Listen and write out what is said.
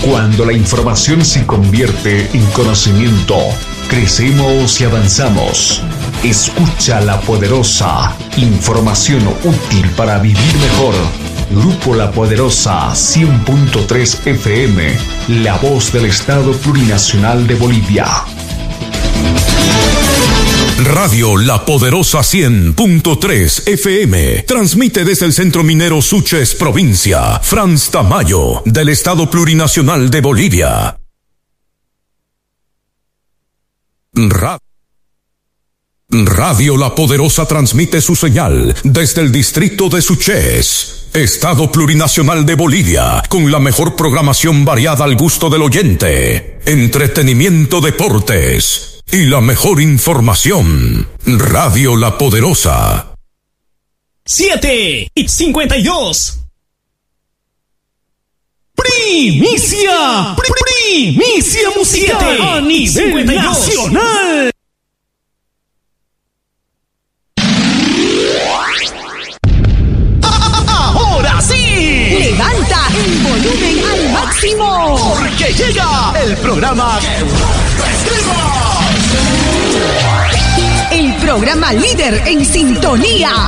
Cuando la información se convierte en conocimiento, crecemos y avanzamos. Escucha La Poderosa, información útil para vivir mejor. Grupo La Poderosa 100.3 FM, la voz del Estado Plurinacional de Bolivia. Radio La Poderosa 100.3 FM transmite desde el Centro Minero Suches, provincia Franz Tamayo, del Estado Plurinacional de Bolivia. Radio La Poderosa transmite su señal desde el distrito de Suches, Estado Plurinacional de Bolivia, con la mejor programación variada al gusto del oyente, entretenimiento, deportes y la mejor información. Radio La Poderosa. 7:52. Primicia musical a nivel nacional. Ahora sí, levanta el volumen al máximo, porque llega el programa el programa líder en sintonía.